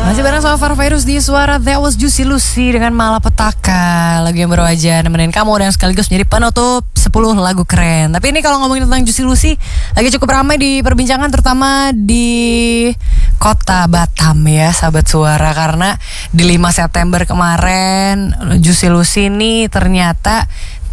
Masih bareng sama Farah Virus di Suara That Was Juicy Lucy dengan Malapetaka, lagu yang baru aja nemenin kamu dan sekaligus menjadi penutup 10 lagu keren. Tapi ini kalau ngomongin tentang Juicy Lucy lagi cukup ramai di perbincangan, terutama di kota Batam ya sahabat Suara, karena di 5 September kemarin Juicy Lucy ini ternyata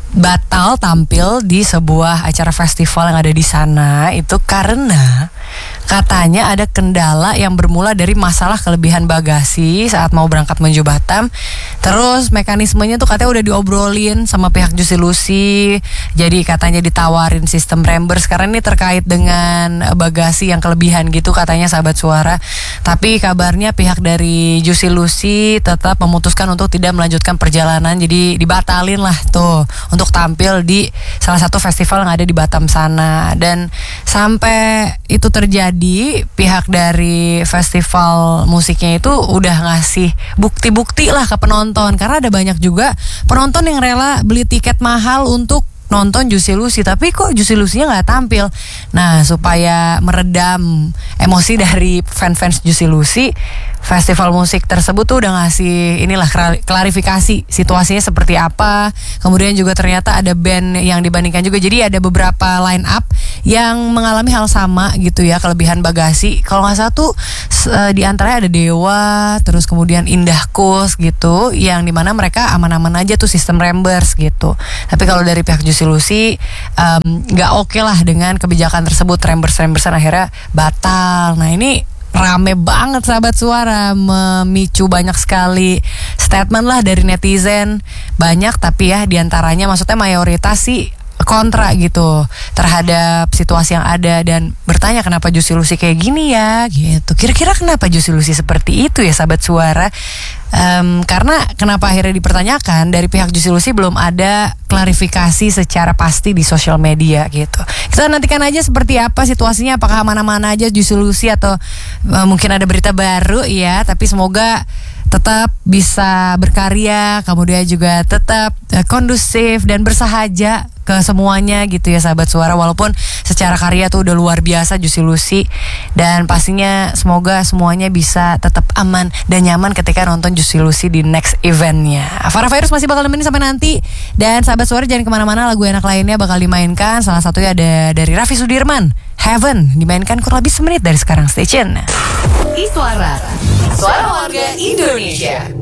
batal tampil di sebuah acara festival yang ada di sana. Itu karena katanya ada kendala yang bermula dari masalah kelebihan bagasi saat mau berangkat menuju Batam. Terus mekanismenya tuh katanya udah diobrolin sama pihak Juicy Lucy. Jadi katanya ditawarin sistem reimburse karena ini terkait dengan bagasi yang kelebihan gitu katanya sahabat Suara. Tapi kabarnya pihak dari Juicy Lucy tetap memutuskan untuk tidak melanjutkan perjalanan. Jadi dibatalin lah tuh untuk tampil di salah satu festival yang ada di Batam sana. Dan sampai itu terjadi, pihak dari festival musiknya itu udah ngasih bukti-bukti lah ke penonton, karena ada banyak juga penonton yang rela beli tiket mahal untuk nonton Juicy Lucy, tapi kok Juicy Lucy-nya nggak tampil. Nah, supaya meredam emosi dari fans-fans Juicy Lucy, festival musik tersebut tuh udah ngasih inilah klarifikasi situasinya seperti apa. Kemudian juga ternyata ada band yang dibandingkan juga, jadi ada beberapa line up yang mengalami hal sama gitu ya, kelebihan bagasi. Kalau nggak salah tuh di antaranya ada Dewa, terus kemudian Indah Kus gitu, yang dimana mereka aman-aman aja tuh sistem reimburse gitu. Tapi kalau dari pihak Juicy Lucy nggak oke lah dengan kebijakan tersebut, reimburse-reimbursean akhirnya batal. Nah ini rame banget sahabat Suara, memicu banyak sekali statement lah dari netizen, banyak tapi ya diantaranya maksudnya mayoritas sih kontra gitu terhadap situasi yang ada dan bertanya kenapa Juicy Lucy kayak gini ya gitu. Kira-kira kenapa Juicy Lucy seperti itu ya sahabat Suara? Karena kenapa akhirnya dipertanyakan, dari pihak Juicy Lucy belum ada klarifikasi secara pasti di sosial media gitu. Kita nantikan aja seperti apa situasinya, apakah mana-mana aja Juicy Lucy atau mungkin ada berita baru ya. Tapi semoga tetap bisa berkarya, kemudian juga tetap kondusif dan bersahaja ke semuanya gitu ya sahabat Suara. Walaupun secara karya tuh udah luar biasa Juicy Lucy, dan pastinya semoga semuanya bisa tetap aman dan nyaman ketika nonton Juicy Lucy di next eventnya. Farah Virus masih bakal nemenin sampai nanti, dan sahabat Suara jangan kemana-mana, lagu enak lainnya bakal dimainkan. Salah satunya ada dari Raffi Sudirman, Heaven, dimainkan kurang lebih semenit dari sekarang. Stay tune. Suara Warga Indonesia.